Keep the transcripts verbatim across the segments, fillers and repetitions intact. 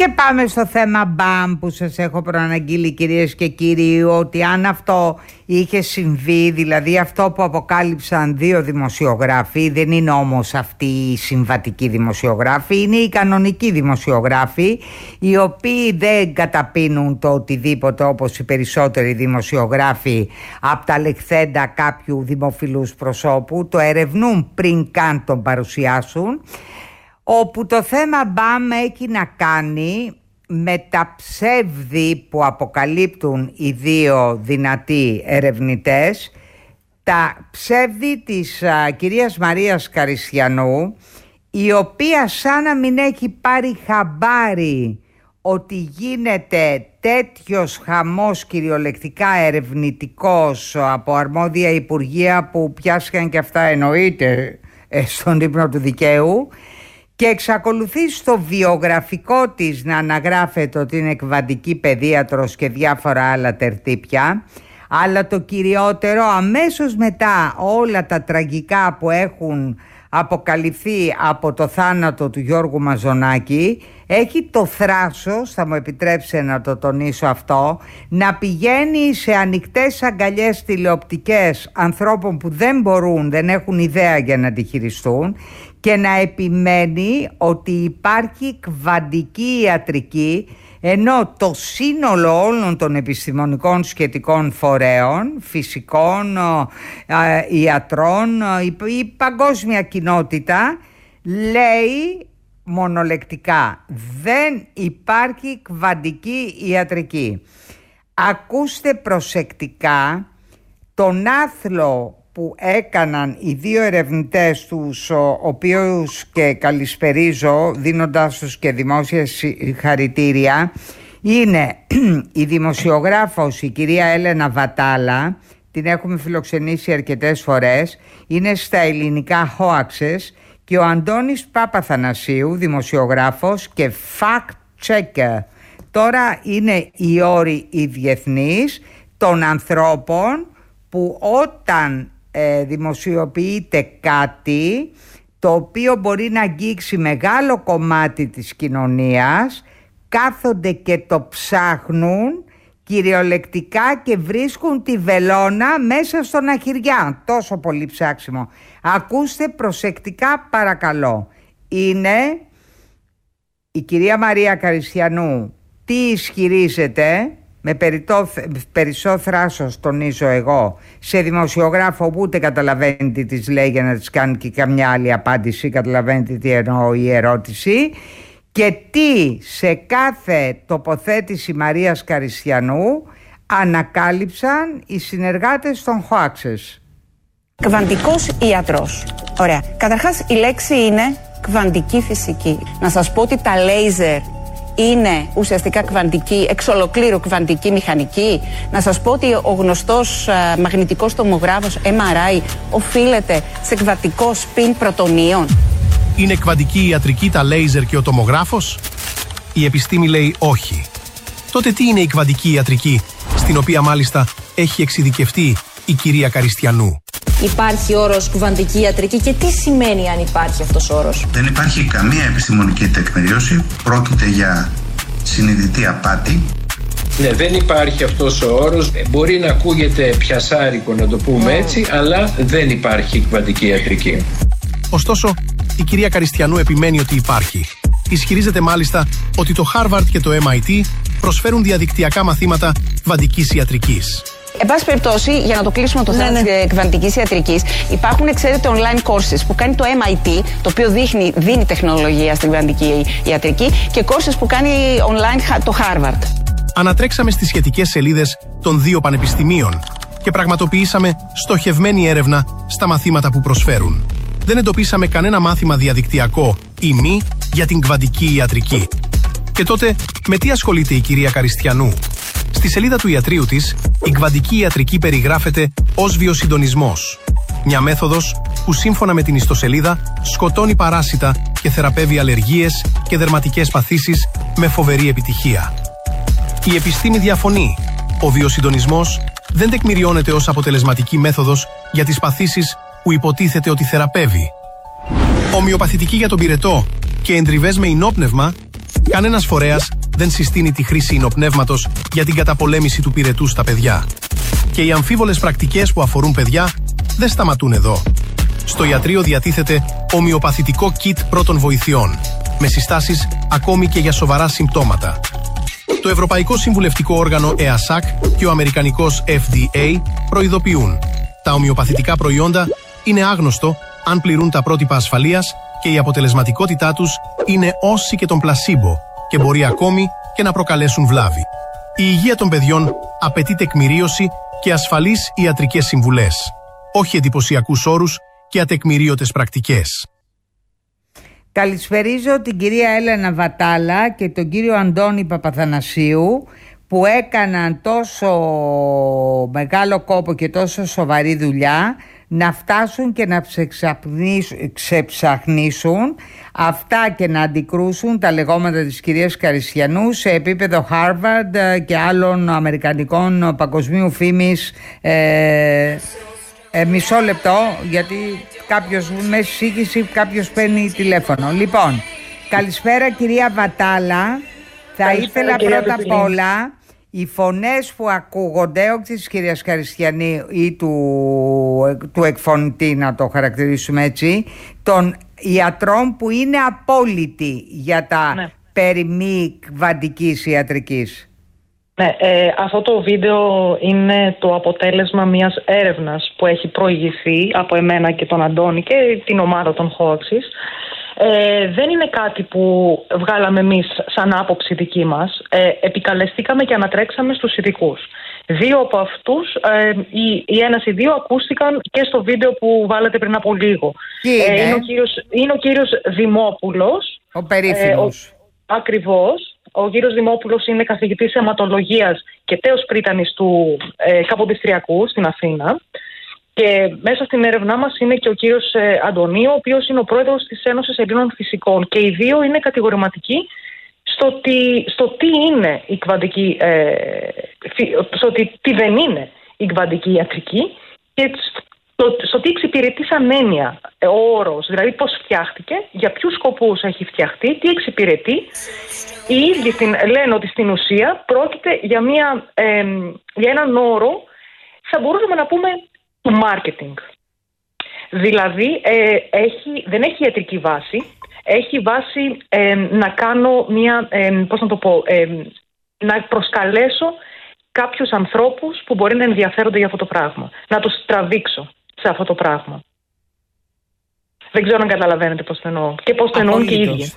Και πάμε στο θέμα μπαμ που σας έχω προαναγγείλει, κυρίες και κύριοι, ότι αν αυτό είχε συμβεί, δηλαδή αυτό που αποκάλυψαν δύο δημοσιογράφοι, δεν είναι όμως αυτοί οι συμβατικοί δημοσιογράφοι, είναι οι κανονικοί δημοσιογράφοι, οι οποίοι δεν καταπίνουν το οτιδήποτε όπως οι περισσότεροι δημοσιογράφοι από τα λεχθέντα κάποιου δημοφιλούς προσώπου, το ερευνούν πριν καν τον παρουσιάσουν, όπου το θέμα μπαμ έχει να κάνει με τα ψεύδη που αποκαλύπτουν οι δύο δυνατοί ερευνητές, τα ψεύδη της α, κυρίας Μαρίας Καριστιανού, η οποία σαν να μην έχει πάρει χαμπάρι ότι γίνεται τέτοιος χαμός κυριολεκτικά ερευνητικός από αρμόδια υπουργεία που πιάσχαν και αυτά εννοείται στον ύπνο του δικαίου, και εξακολουθεί στο βιογραφικό της να αναγράφεται ότι είναι εκβαντική παιδίατρος και διάφορα άλλα τερτύπια. Αλλά το κυριότερο, αμέσως μετά όλα τα τραγικά που έχουν αποκαλυφθεί από το θάνατο του Γιώργου Μαζονάκη, έχει το θράσος, θα μου επιτρέψετε να το τονίσω αυτό, να πηγαίνει σε ανοιχτές αγκαλιές τηλεοπτικές ανθρώπων που δεν μπορούν, δεν έχουν ιδέα για να τη χειριστούν, και να επιμένει ότι υπάρχει κβαντική ιατρική, ενώ το σύνολο όλων των επιστημονικών σχετικών φορέων, φυσικών, ιατρών, η παγκόσμια κοινότητα λέει μονολεκτικά δεν υπάρχει κβαντική ιατρική. Ακούστε προσεκτικά τον άθλο που έκαναν οι δύο ερευνητές, τους ο οποίους και καλησπερίζω δίνοντάς τους και δημόσια συγχαρητήρια. Είναι η δημοσιογράφος η κυρία Έλενα Βατάλα, την έχουμε φιλοξενήσει αρκετές φορές, είναι στα ελληνικά Hoaxes, και ο Αντώνης Παπαθανασίου, δημοσιογράφος και fact checker. Τώρα είναι οι όροι οι διεθνείς των ανθρώπων που όταν ε, δημοσιοποιείται κάτι το οποίο μπορεί να αγγίξει μεγάλο κομμάτι της κοινωνίας, κάθονται και το ψάχνουν κυριολεκτικά και βρίσκουν τη βελόνα μέσα στον αχυριά. Τόσο πολύ ψάξιμο. Ακούστε προσεκτικά παρακαλώ. Είναι η κυρία Μαρία Καριστιανού. Τι ισχυρίζεται, με περισσό θράσος τονίζω εγώ, σε δημοσιογράφο που ούτε καταλαβαίνει τι της λέει για να της κάνει και καμιά άλλη απάντηση, καταλαβαίνετε τι εννοώ η ερώτηση, και τι σε κάθε τοποθέτηση Μαρίας Καριστιανού ανακάλυψαν οι συνεργάτες των Hoaxes. Κβαντικός ιατρός. Ωραία. Καταρχάς η λέξη είναι κβαντική φυσική. Να σας πω ότι τα λέιζερ είναι ουσιαστικά κβαντική, εξ ολοκλήρου κβαντική μηχανική. Να σας πω ότι ο γνωστός α, μαγνητικός τομογράφος εμ αρ άι οφείλεται σε κβαντικό σπιν πρωτονίων. Είναι κβαντική ιατρική τα λέιζερ και ο τομογράφος? Η επιστήμη λέει όχι. Τότε τι είναι η κβαντική ιατρική, στην οποία μάλιστα έχει εξειδικευτεί η κυρία Καριστιανού? Υπάρχει όρος κβαντική ιατρική και τι σημαίνει αν υπάρχει αυτός ο όρος? Δεν υπάρχει καμία επιστημονική τεκμηρίωση, πρόκειται για συνειδητή απάτη. Ναι, δεν υπάρχει αυτός ο όρος, μπορεί να ακούγεται πιασάρικο να το πούμε έτσι, αλλά δεν υπάρχει κβαντική ιατρική. Ωστόσο, η κυρία Καριστιανού επιμένει ότι υπάρχει. Ισχυρίζεται μάλιστα ότι το Harvard και το εμ άι τι προσφέρουν διαδικτυακά μαθήματα κβαντικής ιατρικής. Εν πάση περιπτώσει, για να το κλείσουμε το θέμα ναι, ναι. της κβαντικής ιατρικής, υπάρχουν, ξέρετε, online courses που κάνει το εμ άι τι, το οποίο δείχνει, δίνει τεχνολογία στην κβαντική ιατρική, και courses που κάνει online το Harvard. Ανατρέξαμε στις σχετικές σελίδες των δύο πανεπιστημίων και πραγματοποιήσαμε στοχευμένη έρευνα στα μαθήματα που προσφέρουν. Δεν εντοπίσαμε κανένα μάθημα διαδικτυακό ή μη για την κβαντική ιατρική. Και τότε, με τι ασχολείται η κυρία Καριστιανού? Στη σελίδα του ιατρείου της, η κβαντική ιατρική περιγράφεται ως βιοσυντονισμός. Μια μέθοδος που σύμφωνα με την ιστοσελίδα σκοτώνει παράσιτα και θεραπεύει αλλεργίες και δερματικές παθήσεις με φοβερή επιτυχία. Η επιστήμη διαφωνεί. Ο βιοσυντονισμός δεν τεκμηριώνεται ως αποτελεσματική μέθοδος για τις παθήσεις που υποτίθεται ότι θεραπεύει. Ομοιοπαθητική για τον πυρετό και εντριβές με ινόπνευμα Κανένας φορέας δεν συστήνει τη χρήση υνοπνεύματος για την καταπολέμηση του πυρετού στα παιδιά. Και οι αμφίβολες πρακτικές που αφορούν παιδιά δεν σταματούν εδώ. Στο ιατρείο διατίθεται ομοιοπαθητικό kit πρώτων βοηθειών, με συστάσεις ακόμη και για σοβαρά συμπτώματα. Το Ευρωπαϊκό Συμβουλευτικό Όργανο ι έι έες έι σι και ο Αμερικανικός εφ ντι έι προειδοποιούν. Τα ομοιοπαθητικά προϊόντα είναι άγνωστο αν πληρούν τα πρότυπα ασφαλείας και η αποτελεσματικότητά τους είναι όση και τον πλασίμπο και μπορεί ακόμη και να προκαλέσουν βλάβη. Η υγεία των παιδιών απαιτεί τεκμηρίωση και ασφαλείς ιατρικές συμβουλές, όχι εντυπωσιακούς όρους και ατεκμηρίωτες πρακτικές. Καλησπερίζω την κυρία Έλενα Βατάλα και τον κύριο Αντώνη Παπαθανασίου, που έκαναν τόσο μεγάλο κόπο και τόσο σοβαρή δουλειά να φτάσουν και να ξεψαχνίσουν αυτά και να αντικρούσουν τα λεγόμενα της κυρίας Καριστιανού σε επίπεδο Harvard και άλλων αμερικανικών παγκοσμίου φήμης. ε, ε, Μισό λεπτό, γιατί κάποιος με σύγχυση, κάποιος παίρνει τηλέφωνο. Λοιπόν, καλησπέρα κυρία Βατάλα. Θα καλησπέρα, ήθελα πρώτα απ' όλα οι φωνές που ακούγονται, όχι της κυρίας Καριστιανή ή του, του εκφωνητή, να το χαρακτηρίσουμε έτσι, των ιατρών που είναι απόλυτοι για τα ναι. περί μη κβαντικής ιατρικής. Ναι, ε, αυτό το βίντεο είναι το αποτέλεσμα μιας έρευνας που έχει προηγηθεί από εμένα και τον Αντώνη και την ομάδα των Hoaxes. Ε, δεν είναι κάτι που βγάλαμε εμείς σαν άποψη δική μας. Ε, επικαλεστήκαμε και ανατρέξαμε στους ειδικούς. Δύο από αυτούς, ε, οι, οι ένας ή δύο, ακούστηκαν και στο βίντεο που βάλατε πριν από λίγο. Είναι, ε, είναι, ο κύριος, είναι ο κύριος Δημόπουλος. Ο περίφημος. Ε, ο, ακριβώς. Ο κύριος Δημόπουλος είναι καθηγητής αιματολογίας και τέος πρίτανης του ε, Καποδιστριακού στην Αθήνα. Και μέσα στην έρευνά μας είναι και ο κύριος ε, Αντωνίου, ο οποίος είναι ο πρόεδρος της Ένωσης Ελλήνων Φυσικών. Και οι δύο είναι κατηγορηματικοί στο, τι, στο τι είναι η κβαντική, ε, στο τι, τι δεν είναι η κβαντική ιατρική και στο, στο τι εξυπηρετεί σαν έννοια ο όρος, δηλαδή πώς φτιάχτηκε, για ποιους σκοπούς έχει φτιαχτεί, τι εξυπηρετεί. Οι ίδιοι στην, λένε ότι στην ουσία πρόκειται για, μια, ε, για έναν όρο, θα μπορούσαμε να πούμε, του marketing. Δηλαδή ε, έχει, δεν έχει ιατρική βάση, έχει βάση ε, να κάνω μια, ε, πώς να το πω, ε, να προσκαλέσω κάποιους ανθρώπους που μπορεί να ενδιαφέρονται για αυτό το πράγμα, να τους τραβήξω σε αυτό το πράγμα. Δεν ξέρω αν καταλαβαίνετε πώς το εννοώ και πώς το εννοούν και οι ίδιοι.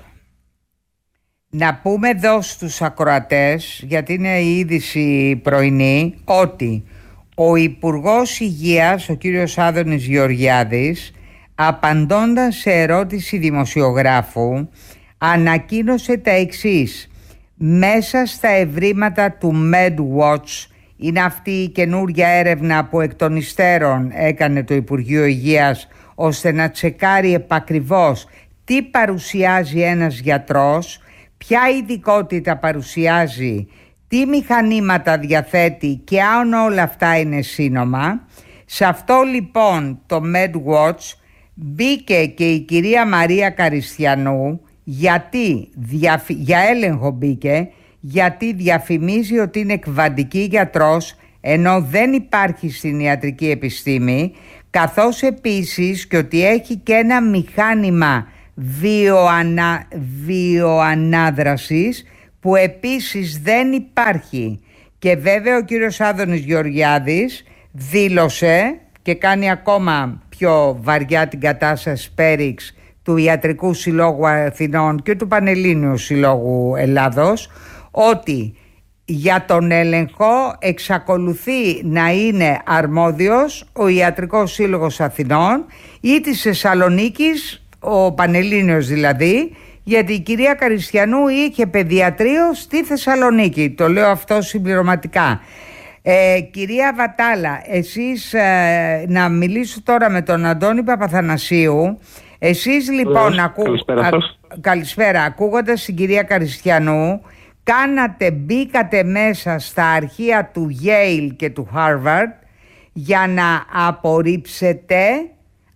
Να πούμε εδώ στους ακροατές, γιατί είναι η είδηση πρωινή, ότι ο Υπουργός Υγείας, ο κύριος Άδωνης Γεωργιάδης, απαντώντας σε ερώτηση δημοσιογράφου, ανακοίνωσε τα εξής: μέσα στα ευρήματα του MedWatch, είναι αυτή η καινούρια έρευνα που εκ των υστέρων έκανε το Υπουργείο Υγείας ώστε να τσεκάρει επακριβώς τι παρουσιάζει ένας γιατρός, ποια ειδικότητα παρουσιάζει, τι μηχανήματα διαθέτει και αν όλα αυτά είναι σύνομα. Σε αυτό λοιπόν το MedWatch μπήκε και η κυρία Μαρία Καριστιανού, γιατί διαφη... για έλεγχο μπήκε, γιατί διαφημίζει ότι είναι κβαντική γιατρός, ενώ δεν υπάρχει στην ιατρική επιστήμη, καθώς επίσης και ότι έχει και ένα μηχάνημα βιοανα... βιοανάδρασης που επίσης δεν υπάρχει. Και βέβαια ο κύριος Άδωνης Γεωργιάδης δήλωσε και κάνει ακόμα πιο βαριά την κατάσταση πέριξ του Ιατρικού Συλλόγου Αθηνών και του Πανελλήνιου Συλλόγου Ελλάδος, ότι για τον έλεγχο εξακολουθεί να είναι αρμόδιος ο Ιατρικός Σύλλογος Αθηνών ή της Θεσσαλονίκης, ο Πανελλήνιος δηλαδή, γιατί η κυρία Καριστιανού είχε παιδιατρίο στη Θεσσαλονίκη. Το λέω αυτό συμπληρωματικά. Ε, κυρία Βατάλα, εσείς ε, να μιλήσω τώρα με τον Αντώνη Παπαθανασίου. Εσείς λοιπόν, ακού... καλησπέρα, α... καλησπέρα, ακούγοντας την κυρία Καριστιανού, κάνατε, μπήκατε μέσα στα αρχεία του Yale και του Harvard για να απορρίψετε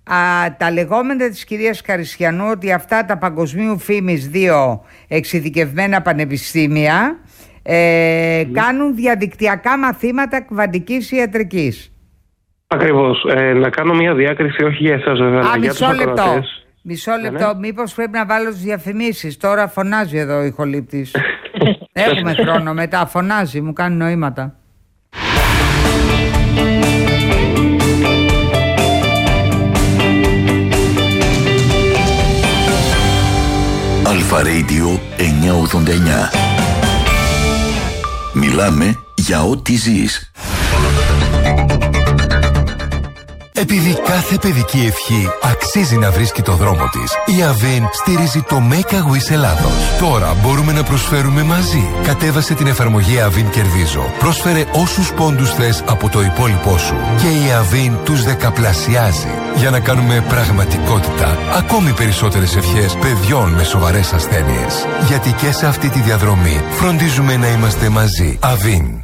α, τα λεγόμενα της κυρίας Καριστιανού ότι αυτά τα παγκοσμίου φήμης δύο εξειδικευμένα πανεπιστήμια ε, mm. κάνουν διαδικτυακά μαθήματα κβαντικής ιατρικής. Ακριβώς. Ε, να κάνω μια διάκριση, όχι για εσάς βέβαια, αλλά για τους ακροατές. Μισό λεπτό, ναι, ναι. Μήπως πρέπει να βάλω τις διαφημίσεις. Τώρα φωνάζει εδώ ο ηχολήπτης. Έχουμε χρόνο μετά, φωνάζει, μου κάνει νοήματα. Αλφα Radio εννιακόσια ογδόντα εννιά. Μιλάμε για ό,τι ζεις. Επειδή κάθε παιδική ευχή αξίζει να βρίσκει το δρόμο της, η Avin στηρίζει το Make a Wish Ελλάδος. Τώρα μπορούμε να προσφέρουμε μαζί. Κατέβασε την εφαρμογή Avin Κερδίζω. Πρόσφερε όσους πόντους θες από το υπόλοιπό σου και η Avin τους δεκαπλασιάζει για να κάνουμε πραγματικότητα ακόμη περισσότερες ευχές παιδιών με σοβαρές ασθένειες. Γιατί και σε αυτή τη διαδρομή φροντίζουμε να είμαστε μαζί. Avin.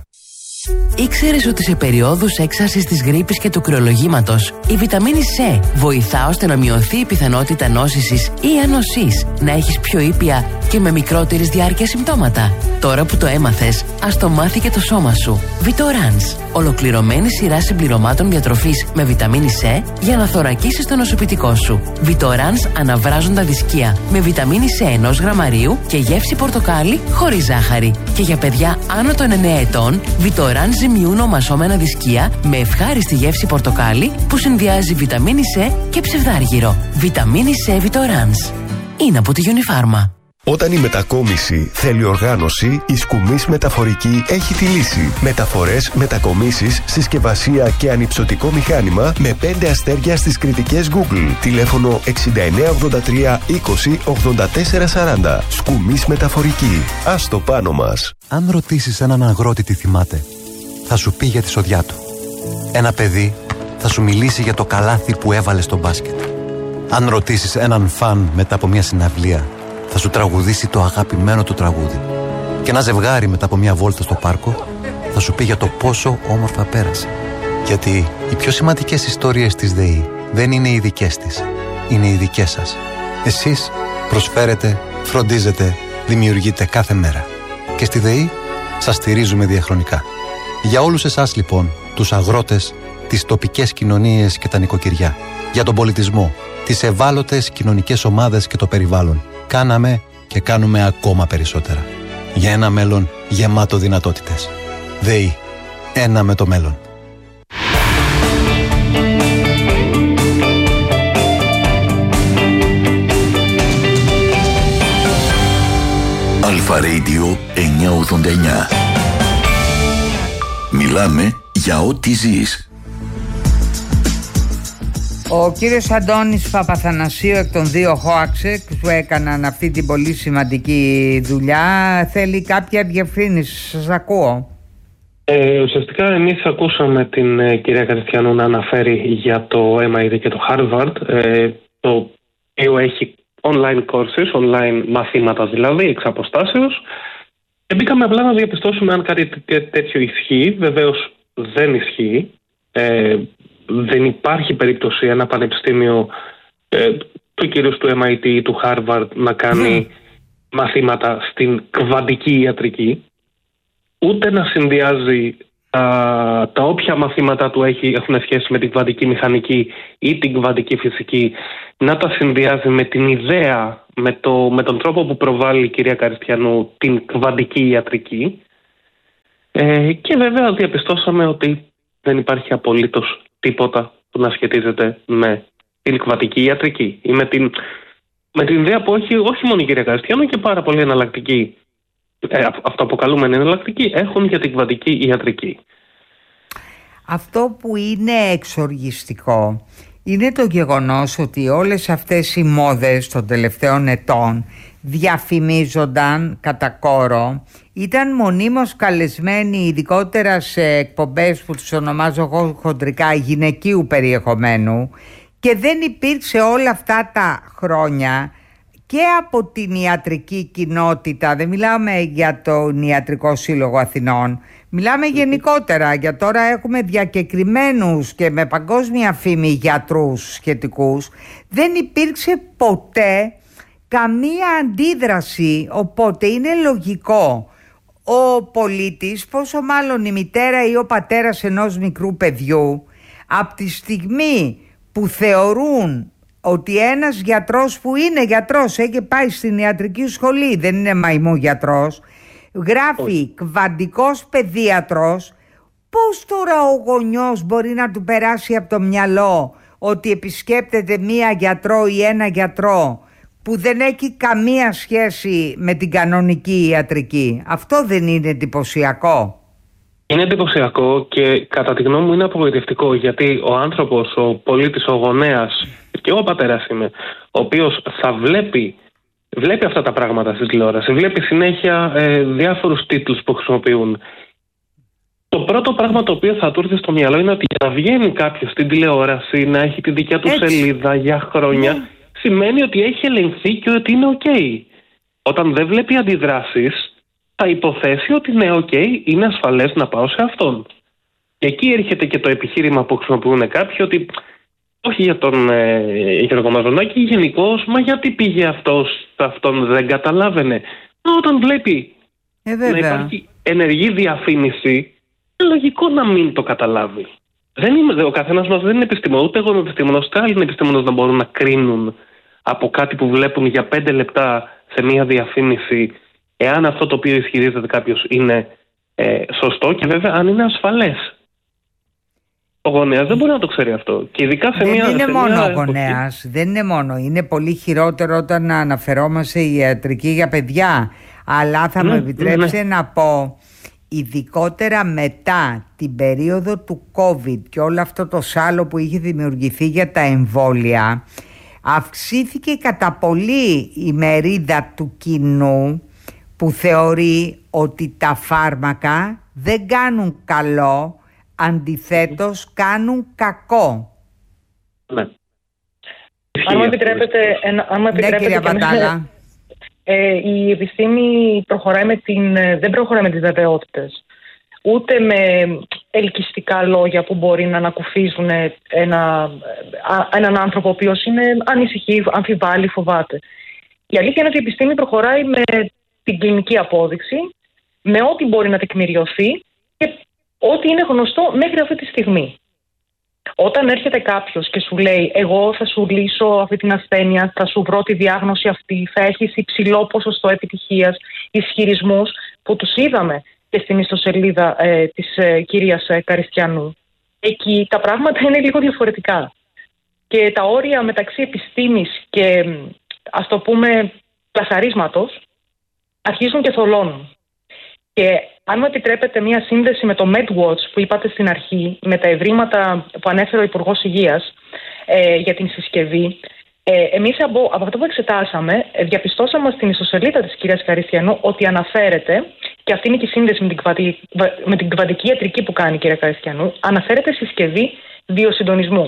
Ήξερες ότι σε περιόδους έξαρσης της γρίπης και του κρυολογήματος η βιταμίνη C βοηθά ώστε να μειωθεί η πιθανότητα νόσησης ή ανοσής, να έχεις πιο ήπια και με μικρότερης διάρκεια συμπτώματα? Τώρα που το έμαθες, ας το μάθει και το σώμα σου. Vitorans, ολοκληρωμένη σειρά συμπληρωμάτων διατροφής με βιταμίνη C για να θωρακίσεις το νοσοποιητικό σου. Vitorans αναβράζοντα δισκία με βιταμίνη C ενός γραμμαρίου και γεύση πορτοκάλι χωρίς ζάχαρη. Και για παιδιά άνω των εννέα ετών, Vitorans ζυμιούν ομασώμενα δισκία με ευχάριστη γεύση πορτοκάλι που συνδυάζει βιταμίνη C και ψευδάργυρο. Βιταμίνη C Vitorans. Είναι από τη Unifarma. Όταν η μετακόμιση θέλει οργάνωση, η Σκουμής Μεταφορική έχει τη λύση. Μεταφορές, μετακομίσεις, συσκευασία και ανυψωτικό μηχάνημα με πέντε αστέρια στις κριτικές Google. Τηλέφωνο εξήντα εννέα ογδόντα τρία είκοσι ογδόντα τέσσερα σαράντα. Σκουμής Μεταφορική. Ας το πάνω μας. Αν ρωτήσεις έναν αγρότη τι θυμάται, θα σου πει για τη σοδιά του. Ένα παιδί θα σου μιλήσει για το καλάθι που έβαλε στο μπάσκετ. Αν ρωτήσεις έναν φαν μετά από μια συναυλία, θα σου τραγουδήσει το αγαπημένο του τραγούδι. Και ένα ζευγάρι μετά από μια βόλτα στο πάρκο θα σου πει για το πόσο όμορφα πέρασε. Γιατί οι πιο σημαντικές ιστορίες της ΔΕΗ δεν είναι οι δικές της, είναι οι δικές σας. Εσείς προσφέρετε, φροντίζετε, δημιουργείτε κάθε μέρα. Και στη ΔΕΗ σας στηρίζουμε διαχρονικά. Για όλους εσάς λοιπόν, τους αγρότες, τις τοπικές κοινωνίες και τα νοικοκυριά, για τον πολιτισμό, τις ευάλωτες κοινωνικές ομάδες και το περιβάλλον, κάναμε και κάνουμε ακόμα περισσότερα. Για ένα μέλλον γεμάτο δυνατότητες. ΔΕΗ. Ένα με το μέλλον. Αλφα Radio εννιακόσια ογδόντα εννιά. Μιλάμε για ό,τι ζεις. Ο κύριος Αντώνης Παπαθανασίου εκ των δύο Χόαξεκ που έκαναν αυτή την πολύ σημαντική δουλειά θέλει κάποια διευκρίνηση. Σας ακούω. Ε, ουσιαστικά εμείς ακούσαμε την ε, κυρία Καριστιανού να αναφέρει για το εμ άι τι και το Harvard, ε, το οποίο έχει online courses, online μαθήματα δηλαδή, εξ αποστάσεως. Ε, μπήκαμε απλά να διαπιστώσουμε αν κάτι τέτοιο ισχύει. Βεβαίως δεν ισχύει. Ε, δεν υπάρχει περίπτωση ένα πανεπιστήμιο ε, του κυρίως του εμ άι τι ή του Harvard να κάνει mm. μαθήματα στην κβαντική ιατρική, ούτε να συνδυάζει α, τα όποια μαθήματα του έχει, έχουν σχέση με την κβαντική μηχανική ή την κβαντική φυσική, να τα συνδυάζει με την ιδέα, με, το, με τον τρόπο που προβάλλει η κυρία Καριστιανού την κβαντική ιατρική. Ε, και βέβαια διαπιστώσαμε ότι δεν υπάρχει απολύτως τίποτα που να σχετίζεται με την κβαντική ιατρική ή με την, με την ιδέα που έχει όχι μόνο η κυρία Καριστιανού και πάρα πολύ εναλλακτική, ε, αυτοαποκαλούμενη εναλλακτική, έχουν για την κβαντική ιατρική. Αυτό που είναι εξοργιστικό είναι το γεγονός ότι όλες αυτές οι μόδες των τελευταίων ετών διαφημίζονταν κατά κόρο, ήταν μονίμως καλεσμένοι ειδικότερα σε εκπομπές που τους ονομάζω εγώ χοντρικά γυναικείου περιεχομένου, και δεν υπήρξε όλα αυτά τα χρόνια και από την ιατρική κοινότητα, δεν μιλάμε για τον Ιατρικό Σύλλογο Αθηνών, μιλάμε γενικότερα, για τώρα έχουμε διακεκριμένους και με παγκόσμια φήμη γιατρούς σχετικούς, δεν υπήρξε ποτέ καμία αντίδραση, οπότε είναι λογικό ο πολίτης, πόσο μάλλον η μητέρα ή ο πατέρας ενός μικρού παιδιού, από τη στιγμή που θεωρούν ότι ένας γιατρός που είναι γιατρός, έχει πάει στην ιατρική σχολή, δεν είναι μαϊμού γιατρός, γράφει κβαντικός παιδίατρος, πώς τώρα ο γονιός μπορεί να του περάσει από το μυαλό ότι επισκέπτεται μία γιατρό ή ένα γιατρό που δεν έχει καμία σχέση με την κανονική ιατρική? Αυτό δεν είναι εντυπωσιακό? Είναι εντυπωσιακό και κατά τη γνώμη μου είναι απογοητευτικό, γιατί ο άνθρωπος, ο πολίτης, ο γονέας, και ο πατέρας είμαι, ο οποίος θα βλέπει, βλέπει αυτά τα πράγματα στη τηλεόραση, βλέπει συνέχεια ε, διάφορους τίτλους που χρησιμοποιούν. Το πρώτο πράγμα το οποίο θα του έρθει στο μυαλό είναι ότι για να βγαίνει κάποιος στην τηλεόραση, να έχει τη δικιά του Έτσι. σελίδα για χρόνια, ναι. σημαίνει ότι έχει ελεγχθεί και ότι είναι ok. Όταν δεν βλέπει αντιδράσεις, θα υποθέσει ότι ναι, ok, είναι ασφαλές να πάω σε αυτόν. Και εκεί έρχεται και το επιχείρημα που χρησιμοποιούν κάποιοι, ότι όχι για τον ε, Γιώργο Μαζονάκη, γενικώς, μα γιατί πήγε αυτός σε αυτόν, δεν καταλάβαινε. Όταν βλέπει ε, να υπάρχει ενεργή διαφήμιση, είναι λογικό να μην το καταλάβει. Δεν είμαι, ο καθένας μας δεν είναι επιστήμονας, ούτε εγώ είμαι επιστήμονας, ούτε άλλοι είναι επιστήμονας να μπορούν να κρίνουν από κάτι που βλέπουν για πέντε λεπτά σε μία διαφήμιση, εάν αυτό το οποίο ισχυρίζεται κάποιος είναι ε, σωστό και βέβαια αν είναι ασφαλές. Ο γονέας δεν μπορεί να το ξέρει αυτό. Και ειδικά σε δεν μια, είναι σε μόνο μια ο γονέας, εποχή. Δεν είναι μόνο. Είναι πολύ χειρότερο όταν αναφερόμαστε η ιατρική για παιδιά. Αλλά θα ναι, μου επιτρέψετε ναι. να πω, ειδικότερα μετά την περίοδο του COVID και όλο αυτό το σάλο που είχε δημιουργηθεί για τα εμβόλια, αυξήθηκε κατά πολύ η μερίδα του κοινού που θεωρεί ότι τα φάρμακα δεν κάνουν καλό, αντιθέτως κάνουν κακό. Ναι. Αν μου επιτρέπετε, αν μου επιτρέπετε ναι, κυρία Βατάλα. Ε, η επιστήμη προχωράει με την, δεν προχωράει με τις βεβαιότητες. Ούτε με ελκυστικά λόγια που μπορεί να ανακουφίζουν ένα, έναν άνθρωπο ο οποίος είναι ανησυχεί, αμφιβάλλει, φοβάται. Η αλήθεια είναι ότι η επιστήμη προχωράει με την κλινική απόδειξη, με ό,τι μπορεί να τεκμηριωθεί και ό,τι είναι γνωστό μέχρι αυτή τη στιγμή. Όταν έρχεται κάποιος και σου λέει εγώ θα σου λύσω αυτή την ασθένεια, θα σου βρω τη διάγνωση αυτή, θα έχεις υψηλό ποσοστό επιτυχίας, ισχυρισμούς που τους είδαμε και στην ιστοσελίδα ε, της ε, κυρίας ε, Καριστιανού, εκεί τα πράγματα είναι λίγο διαφορετικά. Και τα όρια μεταξύ επιστήμης και ας το πούμε πλασαρίσματος αρχίζουν και θολώνουν. Και αν μου επιτρέπετε μία σύνδεση με το MedWatch που είπατε στην αρχή, με τα ευρήματα που ανέφερε ο Υπουργός Υγείας ε, για την συσκευή, ε, εμείς από, από αυτό που εξετάσαμε, ε, διαπιστώσαμε στην ιστοσελίδα της κυρίας Καριστιανού ότι αναφέρεται, και αυτή είναι και η σύνδεση με την, κβαντι, με την κβαντική ιατρική που κάνει η κυρία Καριστιανού, αναφέρεται συσκευή βιοσυντονισμού,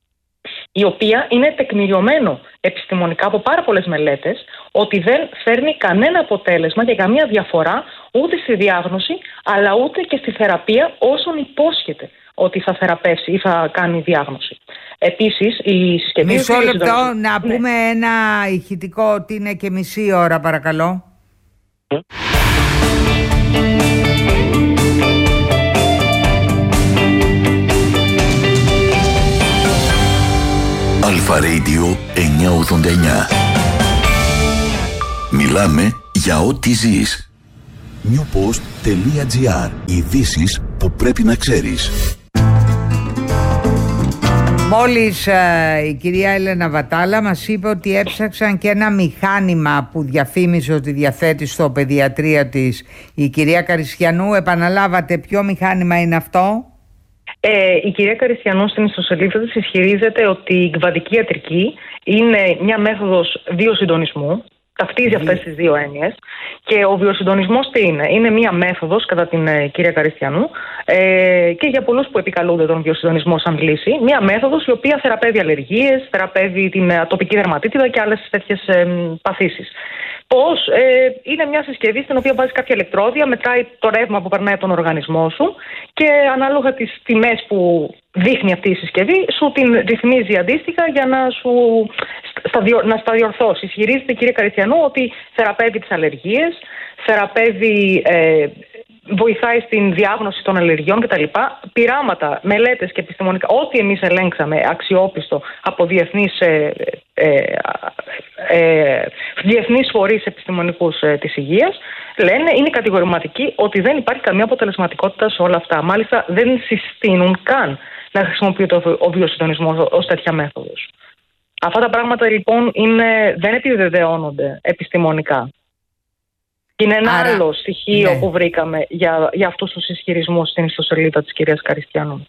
η οποία είναι τεκμηριωμένο επιστημονικά από πάρα πολλές μελέτες ότι δεν φέρνει κανένα αποτέλεσμα και καμία διαφορά ούτε στη διάγνωση αλλά ούτε και στη θεραπεία όσων υπόσχεται ότι θα θεραπεύσει ή θα κάνει διάγνωση. Επίσης η συσκευή... Μισό λεπτό να ναι. πούμε ένα ηχητικό ότι είναι και μισή ώρα παρακαλώ. Mm. Αλφα Radio εννιακόσια ογδόντα εννιά. Μιλάμε για ό,τι ζεις. newpost.gr. Ειδήσεις που πρέπει να ξέρεις. Μόλις ε, η κυρία Έλενα Βατάλα μας είπε ότι έψαξαν και ένα μηχάνημα που διαφήμιζε ότι διαθέτει στο παιδιατρία της η κυρία Καριστιανού. Επαναλάβατε ποιο μηχάνημα είναι αυτό? Ε, η κυρία Καριστιανού στην ιστοσελίδα της ισχυρίζεται ότι η κβαντική ιατρική είναι μια μέθοδος βιοσυντονισμού, ταυτίζει αυτές τις δύο έννοιες. Και ο βιοσυντονισμός τι είναι? Είναι μία μέθοδος, κατά την ε, κυρία Καριστιανού, ε, και για πολλούς που επικαλούνται τον βιοσυντονισμό σαν λύση, μία μέθοδος η οποία θεραπεύει αλλεργίες, θεραπεύει την ατοπική δερματίτιδα και άλλες τέτοιες ε, παθήσεις. Πώς? Ε, είναι μια συσκευή στην οποία βάζει κάποια ηλεκτρόδια, μετράει το ρεύμα που περνάει από τον οργανισμό σου και ανάλογα τις τιμές που δείχνει αυτή η συσκευή, σου την ρυθμίζει αντίστοιχα για να σου σταδιο, να στα διορθώσει. Ισχυρίζεται η κυρία Καριστιανού ότι θεραπεύει τις αλλεργίες, θεραπεύει, ε, βοηθάει στην διάγνωση των αλλεργιών κτλ. Πειράματα, μελέτες και επιστημονικά, ό,τι εμείς ελέγξαμε αξιόπιστο από διεθνείς, ε, ε, ε, διεθνείς φορείς επιστημονικούς ε, της υγείας, λένε, είναι κατηγορηματικοί ότι δεν υπάρχει καμία αποτελεσματικότητα σε όλα αυτά. Μάλιστα δεν συστήνουν καν να χρησιμοποιείται ο βιοσυντονισμός ως τέτοια μέθοδος. Αυτά τα πράγματα λοιπόν είναι, δεν επιβεβαιώνονται επιστημονικά. Είναι ένα Άρα, άλλο στοιχείο ναι. που βρήκαμε για, για αυτούς τους ισχυρισμούς στην ιστοσελίδα της κυρίας Καριστιανού.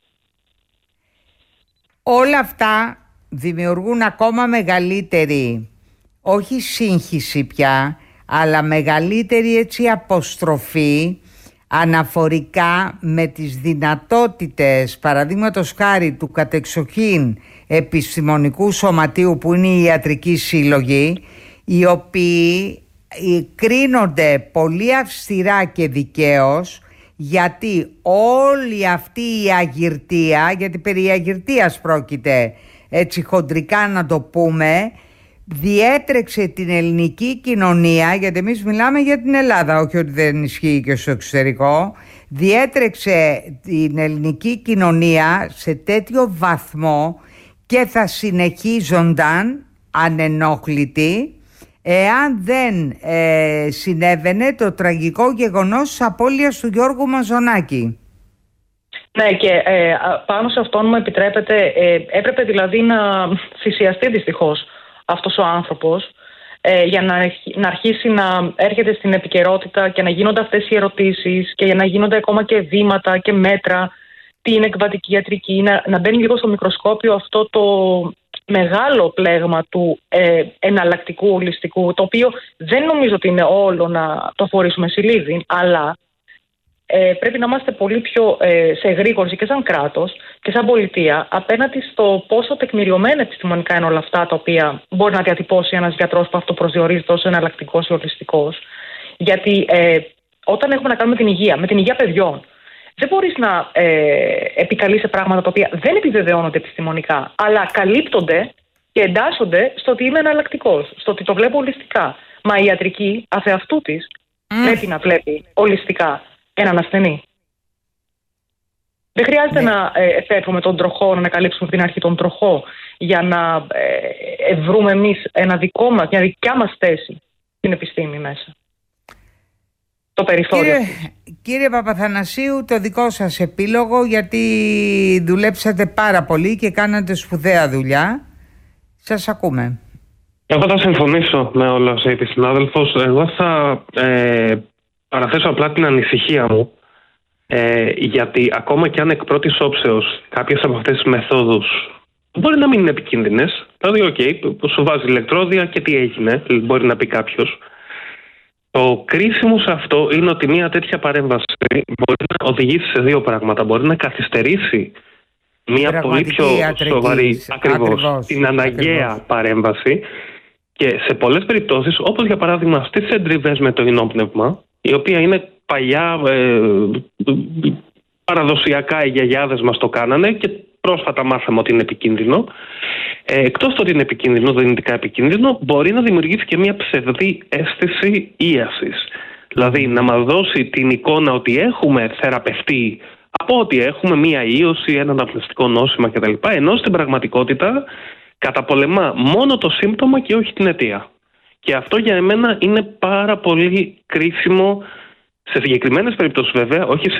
Όλα αυτά δημιουργούν ακόμα μεγαλύτερη, όχι σύγχυση πια, αλλά μεγαλύτερη έτσι αποστροφή αναφορικά με τις δυνατότητες, παραδείγματος χάρη, του κατεξοχήν επιστημονικού σωματείου που είναι η ιατρική σύλλογη, οι οποίοι κρίνονται πολύ αυστηρά και δικαίως, γιατί όλη αυτή η αγυρτία, γιατί περί αγυρτίας πρόκειται έτσι χοντρικά να το πούμε, διέτρεξε την ελληνική κοινωνία, γιατί εμείς μιλάμε για την Ελλάδα, όχι ότι δεν ισχύει και στο εξωτερικό, διέτρεξε την ελληνική κοινωνία σε τέτοιο βαθμό και θα συνεχίζονταν ανενόχλητοι εάν δεν ε, συνέβαινε το τραγικό γεγονός της απώλειας του Γιώργου Μαζονάκη. Ναι, και ε, πάνω σε αυτόν μου επιτρέπετε, ε, έπρεπε δηλαδή να θυσιαστεί δυστυχώς αυτός ο άνθρωπος ε, για να, να αρχίσει να έρχεται στην επικαιρότητα και να γίνονται αυτές οι ερωτήσεις και για να γίνονται ακόμα και βήματα και μέτρα, τι είναι εκβατική ιατρική, να, να μπαίνει λίγο στο μικροσκόπιο αυτό το μεγάλο πλέγμα του ε, εναλλακτικού ολιστικού, το οποίο δεν νομίζω ότι είναι όλο να το φορήσουμε σιλίδι, αλλά ε, πρέπει να είμαστε πολύ πιο ε, σε εγρήγορση και σαν κράτος και σαν πολιτεία απέναντι στο πόσο τεκμηριωμένα επιστημονικά είναι όλα αυτά τα οποία μπορεί να διατυπώσει ένας γιατρός που αυτοπροσδιορίζεται ως εναλλακτικός ή ολιστικός. Γιατί ε, όταν έχουμε να κάνουμε την υγεία, με την υγεία παιδιών, δεν μπορείς να ε, επικαλείσαι πράγματα τα οποία δεν επιβεβαιώνονται επιστημονικά, αλλά καλύπτονται και εντάσσονται στο ότι είμαι εναλλακτικός, στο ότι το βλέπω ολιστικά. Μα η ιατρική αφεαυτού της mm. πρέπει να βλέπει ολιστικά έναν ασθενή. Δεν χρειάζεται yeah. να ε, εφεύγουμε τον τροχό, να ανακαλύψουμε από την αρχή τον τροχό για να ε, βρούμε εμείς ένα δικό μας, μια δικιά μας θέση στην επιστήμη μέσα. Το περιθώριο. Κύριε, κύριε Παπαθανασίου, το δικό σας επίλογο, γιατί δουλέψατε πάρα πολύ και κάνατε σπουδαία δουλειά. Σας ακούμε. Εγώ θα συμφωνήσω με όλα όσα είπε η συνάδελφος. Εγώ θα ε, παραθέσω απλά την ανησυχία μου, ε, γιατί ακόμα και αν εκ πρώτης όψεως κάποιες από αυτές τις μεθόδους μπορεί να μην είναι επικίνδυνες, δηλαδή, οκ, okay, σου βάζει ηλεκτρόδια και τι έγινε, μπορεί να πει κάποιος. Το κρίσιμο σε αυτό είναι ότι μια τέτοια παρέμβαση μπορεί να οδηγήσει σε δύο πράγματα. Μπορεί να καθυστερήσει μια πολύ πιο σοβαρή, ακριβώς, ακριβώς, την αναγκαία ακριβώς. παρέμβαση και σε πολλές περιπτώσεις, όπως για παράδειγμα στις εντριβές με το ενόπνευμα, η οποία είναι παλιά, ε, παραδοσιακά οι γιαγιάδες μας το κάνανε και πρόσφατα μάθαμε ότι είναι επικίνδυνο. Ε, εκτός το ότι είναι επικίνδυνο, δυνητικά επικίνδυνο, μπορεί να δημιουργήσει και μια ψευδή αίσθηση ίασης. Δηλαδή να μας δώσει την εικόνα ότι έχουμε θεραπευτεί από ότι έχουμε μια ίωση, ένα αναπνευστικό νόσημα κτλ. Ενώ στην πραγματικότητα καταπολεμά μόνο το σύμπτωμα και όχι την αιτία. Και αυτό για εμένα είναι πάρα πολύ κρίσιμο σε συγκεκριμένες περιπτώσεις, βέβαια, όχι σε